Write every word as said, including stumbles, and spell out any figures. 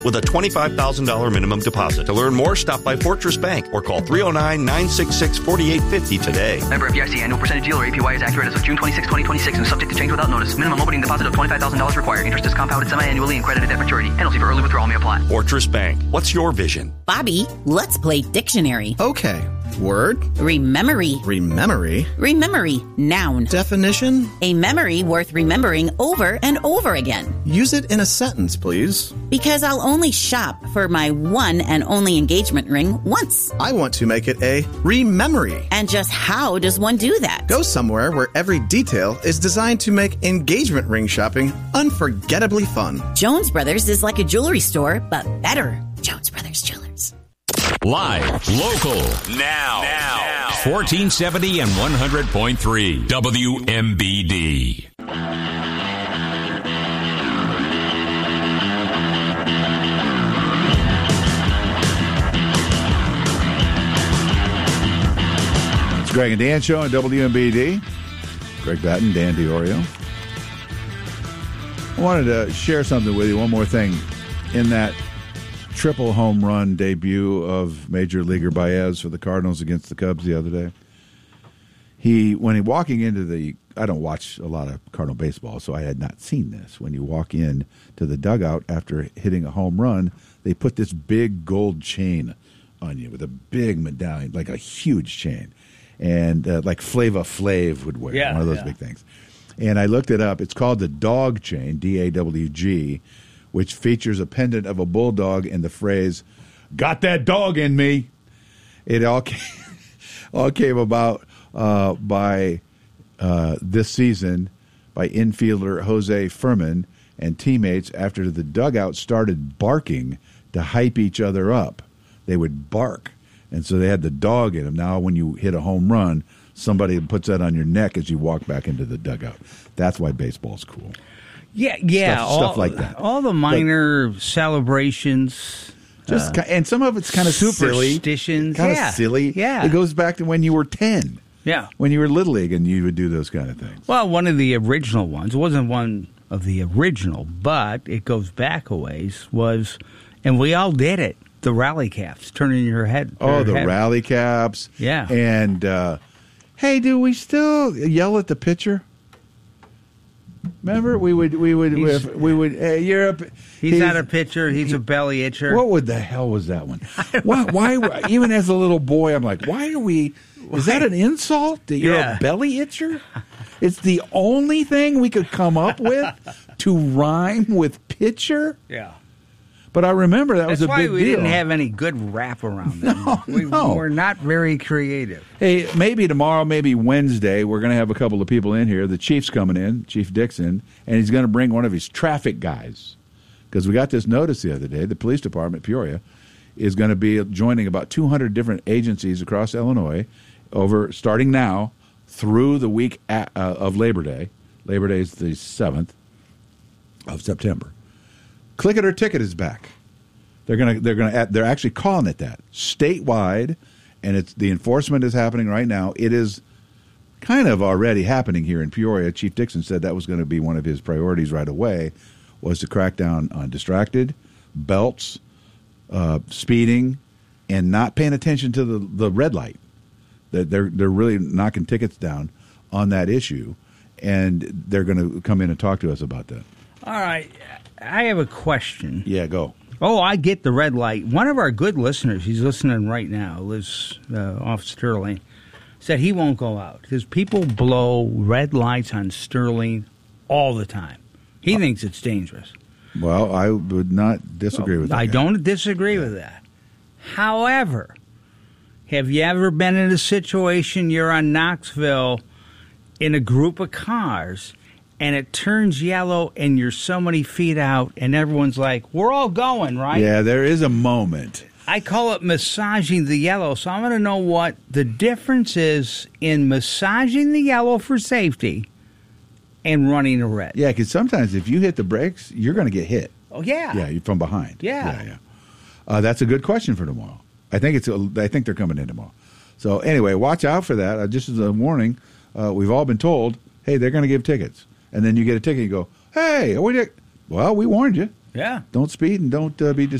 with a twenty-five thousand dollars minimum deposit. To learn more, stop by Fortress Bank or call three oh nine, nine six six, four eight five oh today. Member F D I C. Annual percentage yield or A P Y is accurate as of June twenty-sixth, twenty twenty-six and subject to change without notice. Minimum opening deposit of twenty-five thousand dollars required. Interest is compounded semi-annually and credited at maturity. Penalty for early withdrawal may apply. Fortress Bank. What's your vision? Bobby, let's play dictionary. Okay. Word. Rememory. Rememory. Rememory. Noun. Definition. A memory worth remembering over and over again. Use it in a sentence, please. Because I'll only shop for my one and only engagement ring once. I want to make it a rememory. And just how does one do that? Go somewhere where every detail is designed to make engagement ring shopping unforgettably fun. Jones Brothers is like a jewelry store, but better. Jones Brothers Jewelers. Live, local, now, now. fourteen seventy and one hundred point three W M B D. It's Greg and Dan show on W M B D. Greg Batten, Dan DiOrio. I wanted to share something with you, one more thing. In that triple home run debut of Major Leaguer Baez for the Cardinals against the Cubs the other day. He, when he walking into the, I don't watch a lot of Cardinal baseball, so I had not seen this. When you walk in to the dugout after hitting a home run, they put this big gold chain on you with a big medallion, like a huge chain, and uh, like Flava Flav would wear, yeah, one of those yeah. big things. And I looked it up. It's called the dog chain, D A W G, which features a pendant of a bulldog and the phrase, "Got that dog in me." It all came, all came about uh, by uh, this season by infielder Jose Furman and teammates after the dugout started barking to hype each other up. They would bark, and so they had the dog in them. Now when you hit a home run, somebody puts that on your neck as you walk back into the dugout. That's why baseball's cool. Yeah, yeah, stuff, all, stuff like that. All the minor but, celebrations, just uh, and some of it's kind of superstitions, kind of yeah, silly. Yeah, it goes back to when you were ten. Yeah, when you were Little League and you would do those kind of things. Well, one of the original ones, it wasn't one of the original, but it goes back a ways, was, and we all did it, the rally caps, turning your head. Oh, your the head. rally caps. Yeah. And, uh, hey, do we still yell at the pitcher? Remember, we would, we would, we, we would. Hey, you're a. He's, he's not a pitcher. He's he, a belly itcher. What would the hell was that one? Why? Why? Even as a little boy, I'm like, why are we? Is that an insult that you're Yeah. a belly itcher? It's the only thing we could come up with to rhyme with pitcher. Yeah. But I remember that That's was a why big deal. we didn't have any good rap around them. No, we no. were not very creative. Hey, maybe tomorrow, maybe Wednesday, we're going to have a couple of people in here. The Chief's coming in, Chief Dixon, and he's going to bring one of his traffic guys. Because we got this notice the other day, the police department, Peoria, is going to be joining about two hundred different agencies across Illinois over starting now through the week at, uh, of Labor Day. Labor Day is the seventh of September. Click It or Ticket is back. They're gonna they're gonna they're actually calling it that statewide, and it's the enforcement is happening right now. It is kind of already happening here in Peoria. Chief Dixon said that was going to be one of his priorities right away, was to crack down on distracted, belts, uh, speeding, and not paying attention to the, the red light. They're, they're they're really knocking tickets down on that issue, and they're going to come in and talk to us about that. All right. I have a question. Yeah, go. Oh, I get the red light. One of our good listeners, he's listening right now, lives uh, off Sterling, said he won't go out because people blow red lights on Sterling all the time. He uh, thinks it's dangerous. Well, I would not disagree well, with that. I guy. don't disagree with that. However, have you ever been in a situation you're on Knoxville in a group of cars and it turns yellow and you're so many feet out and everyone's like, we're all going, right? Yeah, there is a moment. I call it massaging the yellow. So I'm going to know what the difference is in massaging the yellow for safety and running a red. Yeah, because sometimes if you hit the brakes, you're going to get hit. Oh, yeah. Yeah, you're from behind. Yeah. Yeah, yeah. Uh, that's a good question for tomorrow. I think it's. I think they're coming in tomorrow. So anyway, watch out for that. Uh, just as a warning, uh, we've all been told, hey, they're going to give tickets. And then you get a ticket and you go, hey, we did. Well, we warned you. Yeah. Don't speed and don't uh, be